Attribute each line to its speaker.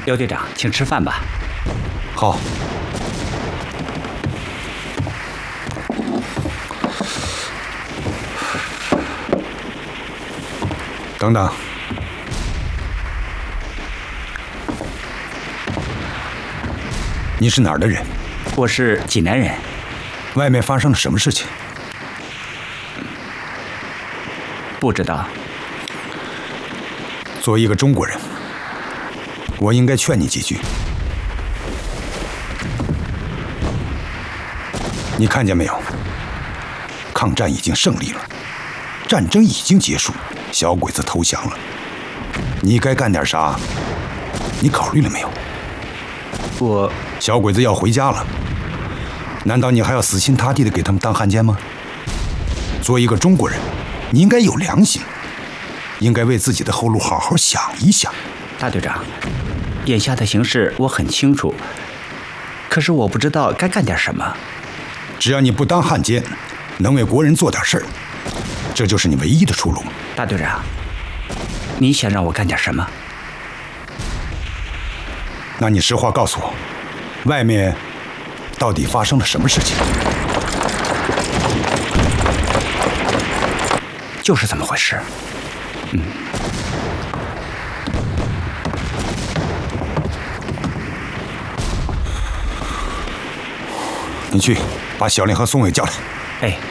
Speaker 1: 刘队长，请吃饭吧。
Speaker 2: 好。等等，你是哪儿的人？
Speaker 1: 我是济南人。
Speaker 2: 外面发生了什么事情？
Speaker 1: 不知道。
Speaker 2: 作为一个中国人，我应该劝你几句。你看见没有？抗战已经胜利了，战争已经结束，小鬼子投降了。你该干点啥？你考虑了没有？小鬼子要回家了，难道你还要死心塌地的给他们当汉奸吗？作为一个中国人，你应该有良心，应该为自己的后路好好想一想。
Speaker 1: 大队长，眼下的形势我很清楚，可是我不知道该干点什么。
Speaker 2: 只要你不当汉奸，能为国人做点事儿，这就是你唯一的出路。
Speaker 1: 大队长，你想让我干点什么？
Speaker 2: 那你实话告诉我，外面到底发生了什么事情？
Speaker 1: 就是这么回事。
Speaker 2: 你去把小林和宋伟叫来。
Speaker 1: 哎。